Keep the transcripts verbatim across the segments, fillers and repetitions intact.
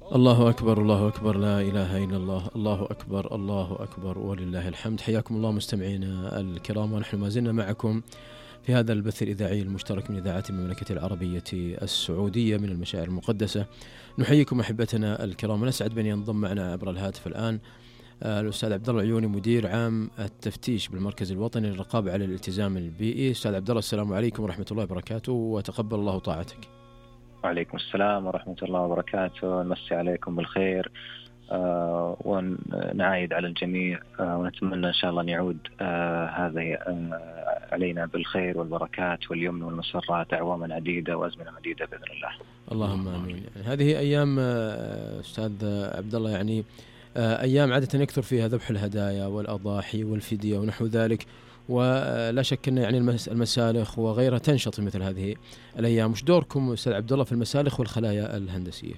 الله أكبر، الله أكبر، لا إله إلا الله، الله أكبر، الله أكبر ولله الحمد. حياكم الله مستمعينا الكرام، ونحن ما زلنا معكم في هذا البث الإذاعي المشترك من إذاعات المملكة العربية السعودية من المشاعر المقدسة. نحييكم أحبتنا الكرام، ونسعد بأن ينضم معنا عبر الهاتف الآن الأستاذ عبد الله العيوني، مدير عام التفتيش بالمركز الوطني للرقابة على الالتزام البيئي. أستاذ عبد الله، السلام عليكم ورحمة الله وبركاته، وتقبل الله طاعتك. وعليكم السلام ورحمة الله وبركاته، نمسي عليكم بالخير آه ونعايد على الجميع آه ونتمنى إن شاء الله أن يعود آه هذا آه علينا بالخير والبركات واليمن والمسرات أعواما عديدة وأزمنة مديدة بإذن الله. اللهم آمين. يعني هذه أيام أستاذ عبد الله، يعني أيام عادة يكثر فيها ذبح الهدايا والأضاحي والفدية ونحو ذلك، ولا شك أن يعني المسالخ وغيرها تنشط مثل هذه الأيام. وش دوركم أستاذ عبد الله في المسالخ والخلايا الهندسية؟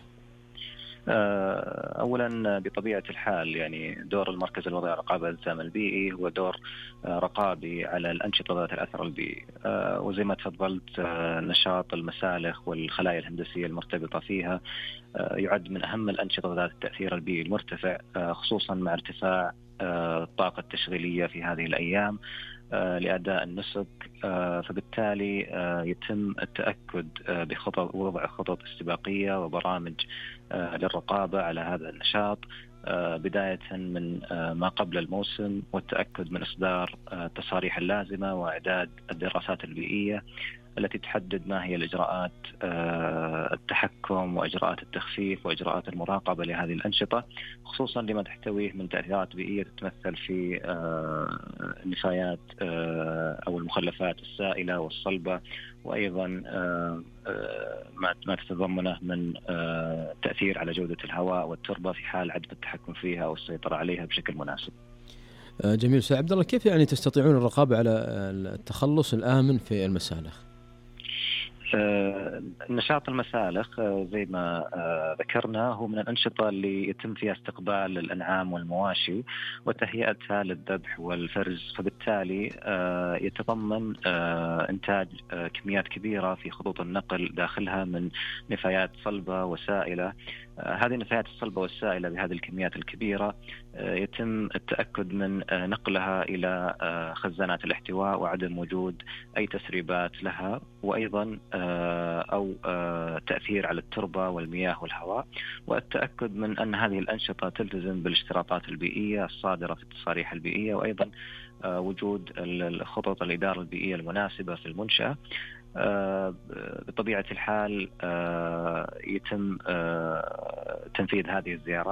أولا بطبيعة الحال يعني دور المركز الوطني للرقابة على الالتزام البيئي هو دور رقابي على الأنشطة ذات الأثر البيئي، وزي ما تفضلت نشاط المسالخ والخلايا الهندسية المرتبطة فيها يعد من أهم الأنشطة ذات التأثير البيئي المرتفع، خصوصا مع ارتفاع الطاقة التشغيلية في هذه الأيام لأداء النسك. فبالتالي يتم التأكد بخطط ووضع خطط استباقية وبرامج للرقابة على هذا النشاط، بداية من ما قبل الموسم، والتأكد من إصدار التصاريح اللازمة وإعداد الدراسات البيئية التي تحدد ما هي الإجراءات التحكم وإجراءات التخفيف وإجراءات المراقبة لهذه الأنشطة، خصوصا لما تحتويه من تأثيرات بيئية تتمثل في النفايات أو المخلفات السائلة والصلبة، وأيضا ما تتضمنه من تأثير على جودة الهواء والتربة في حال عدم التحكم فيها والسيطرة عليها بشكل مناسب. جميل. أستاذ عبد الله، كيف يعني تستطيعون الرقابة على التخلص الآمن في المسالخ؟ نشاط المسالخ زي ما ذكرنا هو من الأنشطة اللي يتم فيها استقبال الأنعام والمواشي وتهيئتها للذبح والفرز، فبالتالي يتضمن إنتاج كميات كبيرة في خطوط النقل داخلها من نفايات صلبة وسائلة. هذه النفايات الصلبة والسائلة بهذه الكميات الكبيرة يتم التأكد من نقلها إلى خزانات الاحتواء وعدم وجود أي تسريبات لها، وأيضا أو تأثير على التربة والمياه والهواء، والتأكد من أن هذه الأنشطة تلتزم بالاشتراطات البيئية الصادرة في التصاريح البيئية، وأيضا وجود الخطط الإدارة البيئية المناسبة في المنشأة. بطبيعة الحال يتم تنفيذ هذه الزيارات